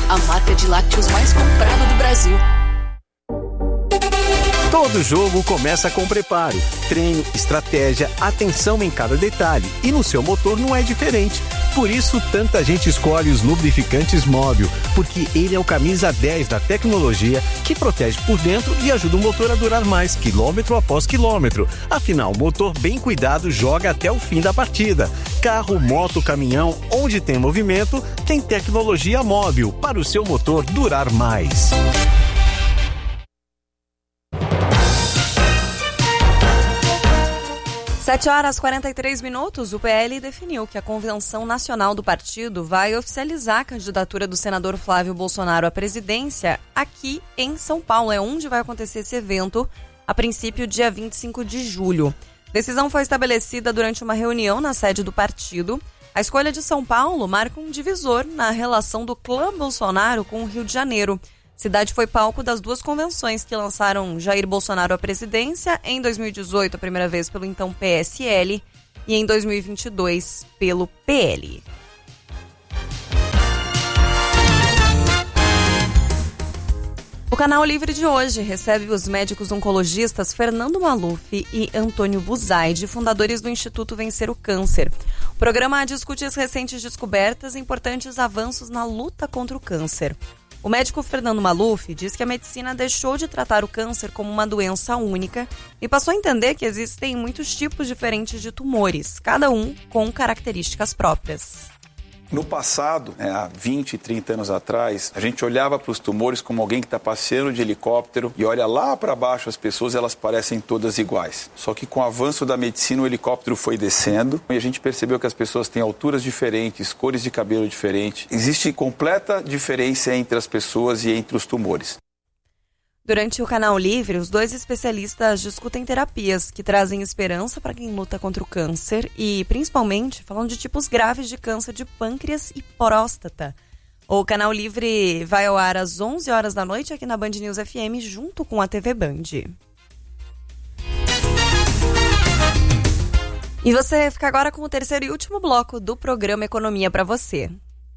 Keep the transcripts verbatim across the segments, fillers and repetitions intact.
a marca de lácteos mais comprada do Brasil. Todo jogo começa com preparo, treino, estratégia, atenção em cada detalhe. E no seu motor não é diferente. Por isso, tanta gente escolhe os lubrificantes Móbil, porque ele é o camisa dez da tecnologia que protege por dentro e ajuda o motor a durar mais, quilômetro após quilômetro. Afinal, o motor bem cuidado joga até o fim da partida. Carro, moto, caminhão, onde tem movimento, tem tecnologia Móbil para o seu motor durar mais. sete horas e quarenta e três minutos, o P L definiu que a Convenção Nacional do Partido vai oficializar a candidatura do senador Flávio Bolsonaro à presidência aqui em São Paulo. É onde vai acontecer esse evento, a princípio dia vinte e cinco de julho. A decisão foi estabelecida durante uma reunião na sede do partido. A escolha de São Paulo marca um divisor na relação do clã Bolsonaro com o Rio de Janeiro. A cidade foi palco das duas convenções que lançaram Jair Bolsonaro à presidência, em dois mil e dezoito, a primeira vez pelo então P S L, e em dois mil e vinte e dois pelo P L. O Canal Livre de hoje recebe os médicos oncologistas Fernando Maluf e Antônio Buzaide, fundadores do Instituto Vencer o Câncer. O programa discute as recentes descobertas e importantes avanços na luta contra o câncer. O médico Fernando Maluf diz que a medicina deixou de tratar o câncer como uma doença única e passou a entender que existem muitos tipos diferentes de tumores, cada um com características próprias. No passado, né, há vinte, trinta anos atrás, a gente olhava para os tumores como alguém que está passeando de helicóptero e olha lá para baixo as pessoas, elas parecem todas iguais. Só que com o avanço da medicina, o helicóptero foi descendo e a gente percebeu que as pessoas têm alturas diferentes, cores de cabelo diferentes. Existe completa diferença entre as pessoas e entre os tumores. Durante o Canal Livre, os dois especialistas discutem terapias que trazem esperança para quem luta contra o câncer e, principalmente, falam de tipos graves de câncer de pâncreas e próstata. O Canal Livre vai ao ar às onze horas da noite aqui na Band News F M, junto com a T V Band. E você fica agora com o terceiro e último bloco do programa Economia para você.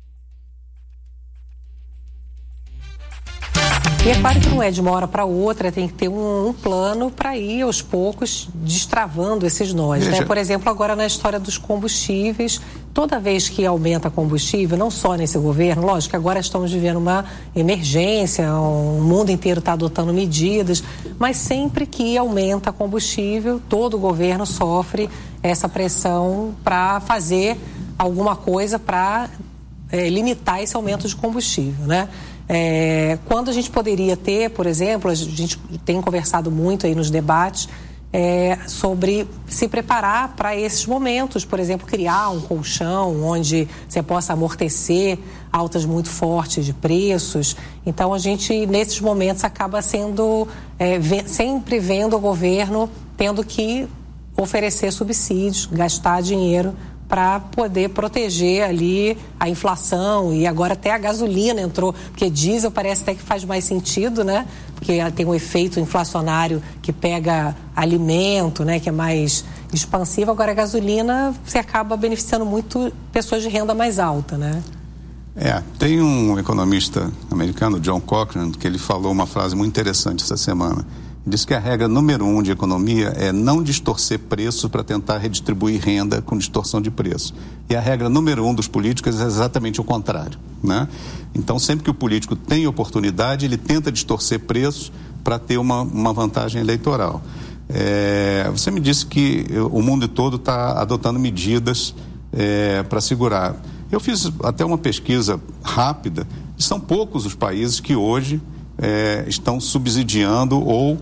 E é claro que não é de uma hora para outra, tem que ter um, um plano para ir aos poucos destravando esses nós, né? Por exemplo, agora na história dos combustíveis, toda vez que aumenta combustível, não só nesse governo, lógico que agora estamos vivendo uma emergência, o mundo inteiro está adotando medidas, mas sempre que aumenta combustível, todo governo sofre essa pressão para fazer alguma coisa para é, limitar esse aumento de combustível, né? É, quando a gente poderia ter, por exemplo, a gente tem conversado muito aí nos debates é, sobre se preparar para esses momentos, por exemplo, criar um colchão onde você possa amortecer altas muito fortes de preços. Então a gente, nesses momentos, acaba sendo é, ve- sempre vendo o governo tendo que oferecer subsídios, gastar dinheiro para poder proteger ali a inflação, e agora até a gasolina entrou, porque diesel parece até que faz mais sentido, né? Porque tem um efeito inflacionário que pega alimento, né? Que é mais expansivo. Agora a gasolina, você acaba beneficiando muito pessoas de renda mais alta, né? É, tem um economista americano, John Cochrane, que ele falou uma frase muito interessante essa semana. Diz que a regra número um de economia é não distorcer preços para tentar redistribuir renda com distorção de preço. E a regra número um dos políticos é exatamente o contrário, né? Então, sempre que o político tem oportunidade, ele tenta distorcer preços para ter uma, uma vantagem eleitoral. É, você me disse que o mundo todo está adotando medidas é, para segurar. Eu fiz até uma pesquisa rápida, e são poucos os países que hoje é, estão subsidiando ou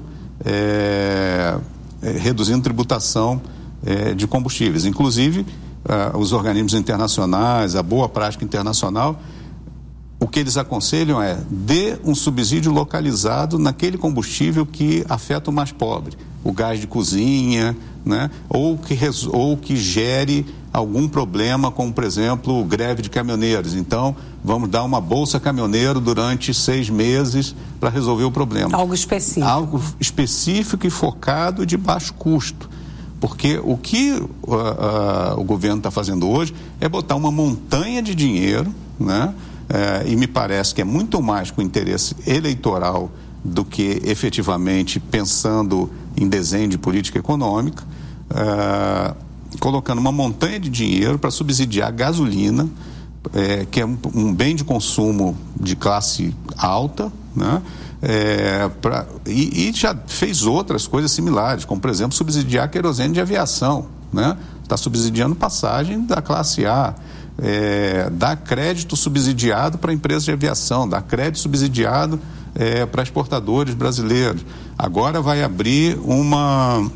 É, é, reduzindo tributação é, de combustíveis. Inclusive, ah, os organismos internacionais, a boa prática internacional, o que eles aconselham é dê um subsídio localizado naquele combustível que afeta o mais pobre, o gás de cozinha, né? ou, que res, ou que gere algum problema, como, por exemplo, greve de caminhoneiros. Então, vamos dar uma bolsa caminhoneiro durante seis meses para resolver o problema. Algo específico. Algo específico e focado de baixo custo. Porque o que uh, uh, o governo está fazendo hoje é botar uma montanha de dinheiro, né, é, e me parece que é muito mais com interesse eleitoral do que efetivamente pensando em desenho de política econômica, é, colocando uma montanha de dinheiro para subsidiar a gasolina, é, que é um, um bem de consumo de classe alta, né? É, pra, e, e já fez outras coisas similares, como, por exemplo, subsidiar querosene de aviação, né? Está subsidiando passagem da classe A, é, dá crédito subsidiado para empresas de aviação, dá crédito subsidiado é, para exportadores brasileiros. Agora vai abrir uma...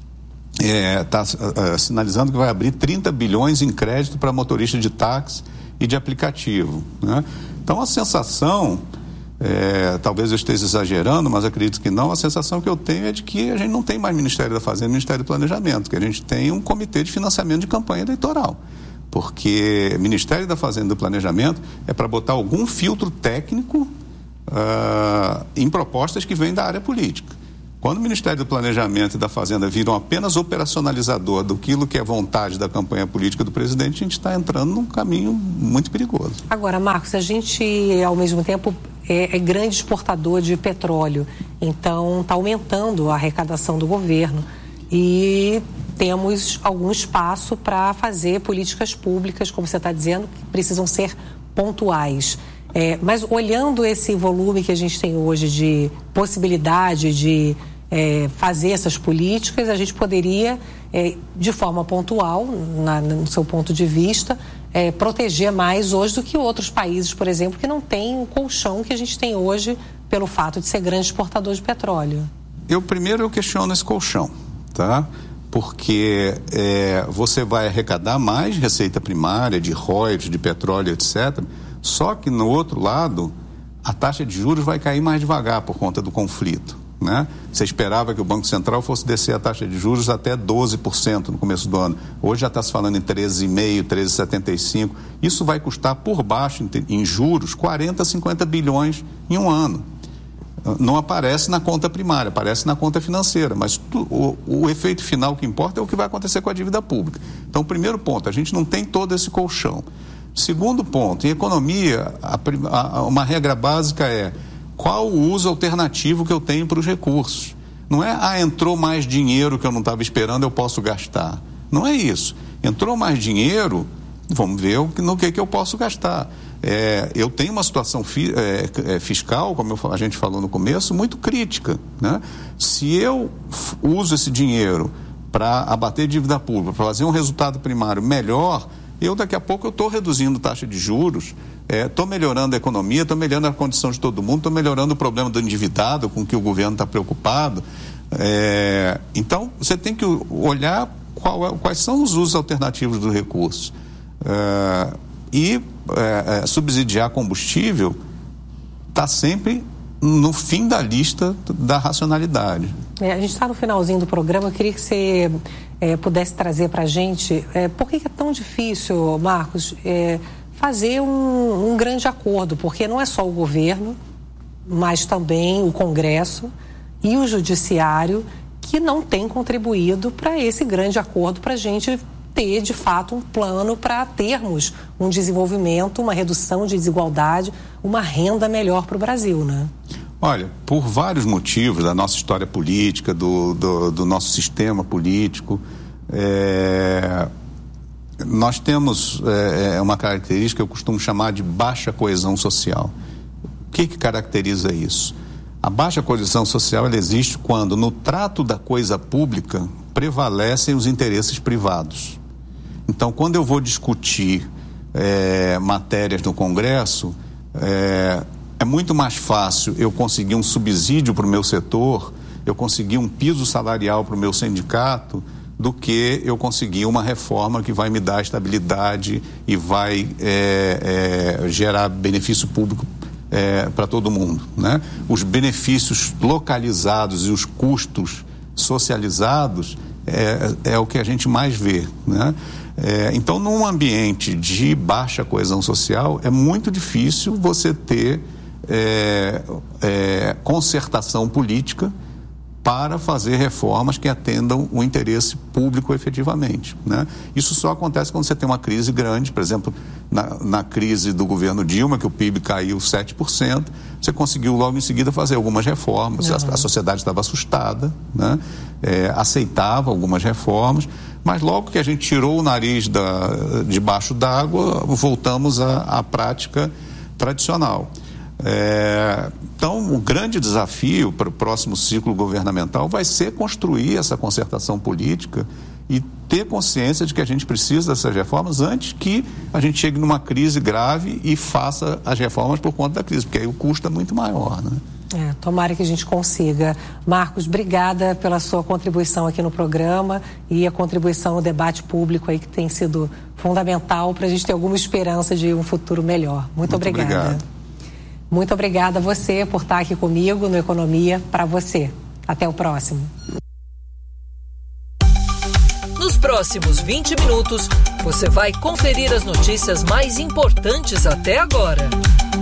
Está é, uh, sinalizando que vai abrir trinta bilhões em crédito para motorista de táxi e de aplicativo, né? Então a sensação... É, talvez eu esteja exagerando, mas acredito que não. A sensação que eu tenho é de que a gente não tem mais Ministério da Fazenda e Ministério do Planejamento, que a gente tem um comitê de financiamento de campanha eleitoral. Porque Ministério da Fazenda e do Planejamento é para botar algum filtro técnico uh, em propostas que vêm da área política. Quando o Ministério do Planejamento e da Fazenda viram apenas operacionalizador daquilo que é vontade da campanha política do presidente, a gente está entrando num caminho muito perigoso. Agora, Marcos, a gente, ao mesmo tempo, é, é grande exportador de petróleo, então está aumentando a arrecadação do governo e temos algum espaço para fazer políticas públicas, como você está dizendo, que precisam ser pontuais. É, mas olhando esse volume que a gente tem hoje de possibilidade de é, fazer essas políticas, a gente poderia, é, de forma pontual, na, no seu ponto de vista, é, proteger mais hoje do que outros países, por exemplo, que não têm o colchão que a gente tem hoje pelo fato de ser grande exportador de petróleo. Eu primeiro eu questiono esse colchão, tá? Porque é, você vai arrecadar mais receita primária de royalties, de petróleo, etcétera. Só que, no outro lado, a taxa de juros vai cair mais devagar por conta do conflito, né? Você esperava que o Banco Central fosse descer a taxa de juros até doze por cento no começo do ano. Hoje já está se falando em treze vírgula cinco por cento, treze vírgula setenta e cinco por cento. Isso vai custar por baixo, em juros, quarenta, cinquenta bilhões em um ano. Não aparece na conta primária, aparece na conta financeira, mas tu, o, o efeito final que importa é o que vai acontecer com a dívida pública. Então, primeiro ponto, a gente não tem todo esse colchão. Segundo ponto, em economia, a, a, uma regra básica é qual o uso alternativo que eu tenho para os recursos. Não é, ah, entrou mais dinheiro que eu não estava esperando, eu posso gastar. Não é isso. Entrou mais dinheiro, vamos ver no que, que eu posso gastar. É, eu tenho uma situação fi, é, é, fiscal, como eu, a gente falou no começo, muito crítica, né? Se eu uso esse dinheiro para abater dívida pública, para fazer um resultado primário melhor, eu daqui a pouco eu estou reduzindo taxa de juros, estou é, melhorando a economia, estou melhorando a condição de todo mundo, estou melhorando o problema do endividado com que o governo está preocupado. É, então, você tem que olhar qual é, quais são os usos alternativos dos recursos. É, e é, subsidiar combustível está sempre no fim da lista da racionalidade. É, a gente está no finalzinho do programa, eu queria que você é, pudesse trazer para a gente é, por que é tão difícil, Marcos, é, fazer um, um grande acordo, porque não é só o governo, mas também o Congresso e o Judiciário que não tem contribuído para esse grande acordo, para a gente ter, de fato, um plano para termos um desenvolvimento, uma redução de desigualdade, uma renda melhor para o Brasil, né? Olha, por vários motivos da nossa história política, do, do, do nosso sistema político, é, nós temos é, uma característica que eu costumo chamar de baixa coesão social. O que que caracteriza isso? A baixa coesão social ela existe quando, no trato da coisa pública, prevalecem os interesses privados. Então, quando eu vou discutir é, matérias no Congresso, é, é muito mais fácil eu conseguir um subsídio para o meu setor, eu conseguir um piso salarial para o meu sindicato, do que eu conseguir uma reforma que vai me dar estabilidade e vai é, é, gerar benefício público é, para todo mundo, né? Os benefícios localizados e os custos socializados é, é o que a gente mais vê, né? É, então, num ambiente de baixa coesão social, é muito difícil você ter é, é, concertação política para fazer reformas que atendam o interesse público efetivamente, né? Isso só acontece quando você tem uma crise grande, por exemplo, na, na crise do governo Dilma, que o P I B caiu sete por cento, você conseguiu logo em seguida fazer algumas reformas, a, a sociedade estava assustada, né? É, aceitava algumas reformas, mas logo que a gente tirou o nariz da, debaixo d'água, voltamos à, à prática tradicional. É, então, o grande desafio para o próximo ciclo governamental vai ser construir essa concertação política e ter consciência de que a gente precisa dessas reformas antes que a gente chegue numa crise grave e faça as reformas por conta da crise, porque aí o custo é muito maior, né? É, tomara que a gente consiga. Marcos, obrigada pela sua contribuição aqui no programa e a contribuição no debate público aí que tem sido fundamental para a gente ter alguma esperança de um futuro melhor. Muito, Muito obrigada. Obrigado. Muito obrigada a você por estar aqui comigo no Economia para você. Até o próximo. Nos próximos vinte minutos, você vai conferir as notícias mais importantes até agora.